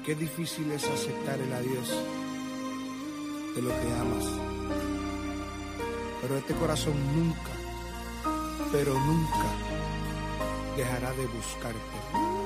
Qué difícil es aceptar el adiós de lo que amas. Pero este corazón nunca, pero nunca dejará de buscarte.